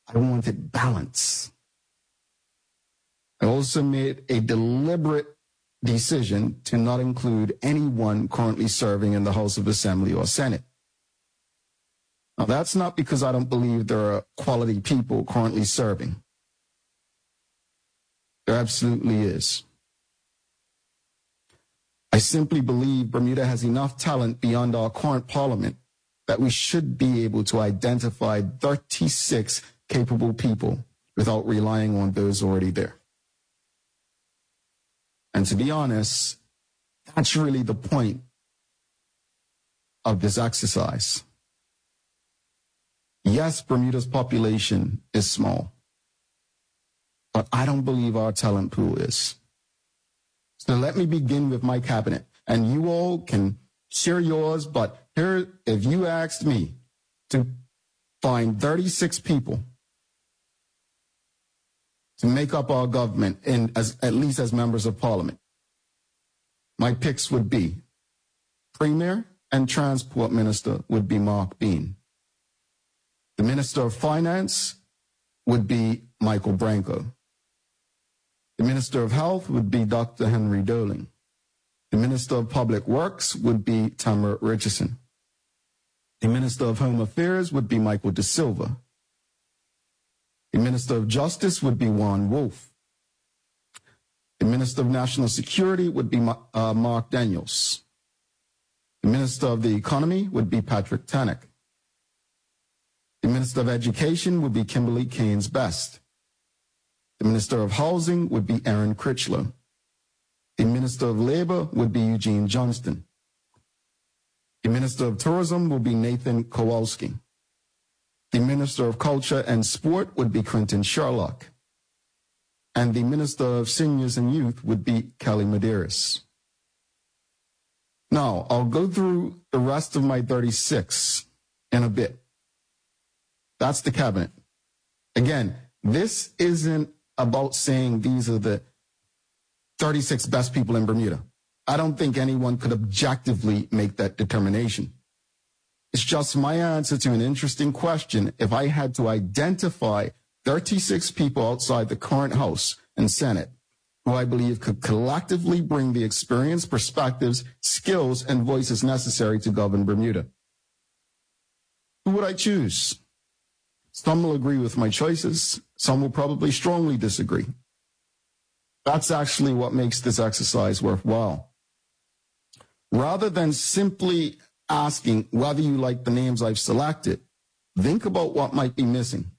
I wanted balance. I also made a deliberate decision to not include anyone currently serving in the House of Assembly or Senate. Now, that's not because I don't believe there are quality people currently serving. There absolutely is. I simply believe Bermuda has enough talent beyond our current parliament that we should be able to identify 36 capable people without relying on those already there. And to be honest, that's really the point of this exercise. Yes, Bermuda's population is small, but I don't believe our talent pool is. So let me begin with my cabinet, and you all can share yours, but here, if you asked me to find 36 people to make up our government, at least as members of parliament, my picks would be Premier and Transport Minister would be Mark Bean. The Minister of Finance would be Michael Branco. The Minister of Health would be Dr. Henry Doling. The Minister of Public Works would be Tamara Richardson. The Minister of Home Affairs would be Michael De Silva. The Minister of Justice would be Juan Wolf. The Minister of National Security would be Mark Daniels. The Minister of the Economy would be Patrick Tannock. The Minister of Education would be Kimberly Keynes Best. The Minister of Housing would be Aaron Critchlow. The Minister of Labor would be Eugene Johnston. The Minister of Tourism would be Nathan Kowalski. The Minister of Culture and Sport would be Quentin Sherlock. And the Minister of Seniors and Youth would be Kelly Medeiros. Now, I'll go through the rest of my 36 in a bit. That's the cabinet. Again, this isn't about saying these are the 36 best people in Bermuda. I don't think anyone could objectively make that determination. It's just my answer to an interesting question. If I had to identify 36 people outside the current House and Senate who I believe could collectively bring the experience, perspectives, skills, and voices necessary to govern Bermuda, who would I choose? Some will agree with my choices. Some will probably strongly disagree. That's actually what makes this exercise worthwhile. Rather than simply asking whether you like the names I've selected, think about what might be missing.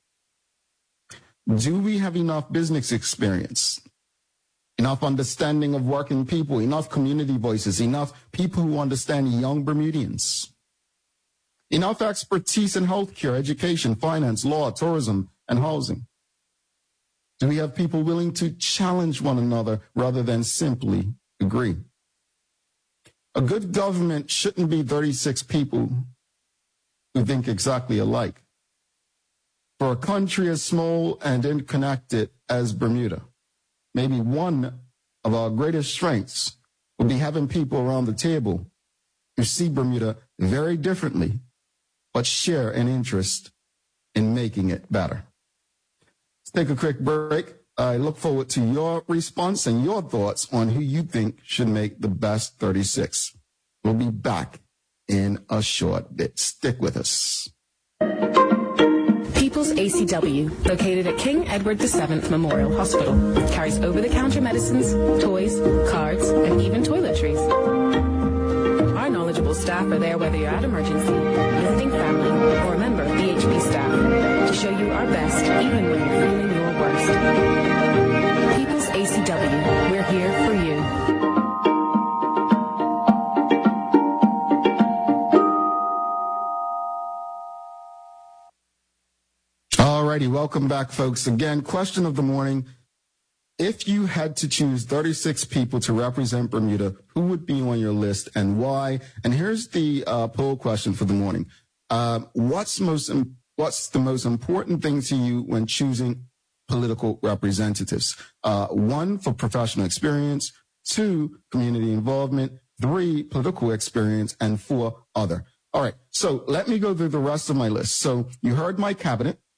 Do we have enough business experience? Enough understanding of working people, enough community voices, enough people who understand young Bermudians? Enough expertise in healthcare, education, finance, law, tourism, and housing? Do we have people willing to challenge one another rather than simply agree? A good government shouldn't be 36 people who think exactly alike. For a country as small and interconnected as Bermuda, maybe one of our greatest strengths would be having people around the table who see Bermuda very differently, but share an interest in making it better. Let's take a quick break. I look forward to your response and your thoughts on who you think should make the best 36. We'll be back in a short bit. Stick with us. People's ACW, located at King Edward VII Memorial Hospital, carries over-the-counter medicines, toys, cards, and even toiletries. Our knowledgeable staff are there whether you're at emergency, visiting family, or a member of BHP staff to show you our best even when you're feeling your worst. People's ACW, we're here for you. Alrighty, welcome back, folks. Again, question of the morning. If you had to choose 36 people to represent Bermuda, who would be on your list and why? And here's the poll question for the morning. What's the most important thing to you when choosing political representatives? 1, for professional experience, 2, community involvement, 3, political experience, and 4, other. All right, so let me go through the rest of my list. So you heard my cabinet.